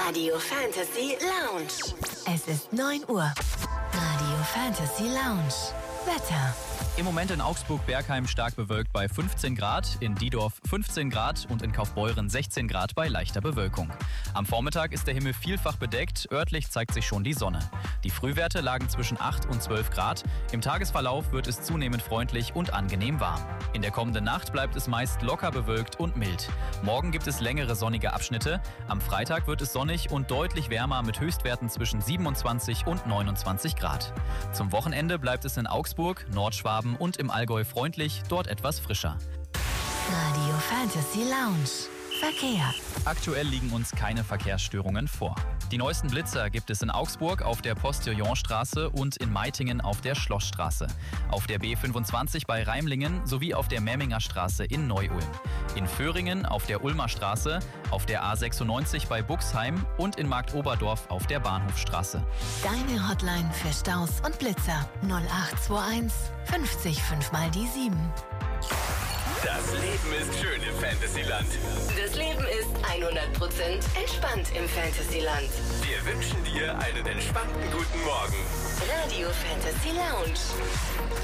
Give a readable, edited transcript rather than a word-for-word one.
Radio Fantasy Lounge. Es ist 9 Uhr. Radio Fantasy Lounge. Wetter. Im Moment in Augsburg-Bergheim stark bewölkt bei 15 Grad, in Diedorf 15 Grad und in Kaufbeuren 16 Grad bei leichter Bewölkung. Am Vormittag ist der Himmel vielfach bedeckt, örtlich zeigt sich schon die Sonne. Die Frühwerte lagen zwischen 8 und 12 Grad. Im Tagesverlauf wird es zunehmend freundlich und angenehm warm. In der kommenden Nacht bleibt es meist locker bewölkt und mild. Morgen gibt es längere sonnige Abschnitte. Am Freitag wird es sonnig und deutlich wärmer mit Höchstwerten zwischen 27 und 29 Grad. Zum Wochenende bleibt es in Augsburg, Nordschwaben und im Allgäu freundlich, dort etwas frischer. Radio Fantasy Lounge. Verkehr. Aktuell liegen uns keine Verkehrsstörungen vor. Die neuesten Blitzer gibt es in Augsburg auf der Postillonstraße und in Meitingen auf der Schlossstraße. Auf der B25 bei Reimlingen sowie auf der Memminger Straße in Neu-Ulm. In Föhringen auf der Ulmer Straße, auf der A96 bei Buxheim und in Marktoberdorf auf der Bahnhofstraße. Deine Hotline für Staus und Blitzer 0821 50 5 mal die 7. Das Leben ist schön im Fantasyland. Das Leben ist 100% entspannt im Fantasyland. Wir wünschen dir einen entspannten guten Morgen. Radio Fantasy Lounge.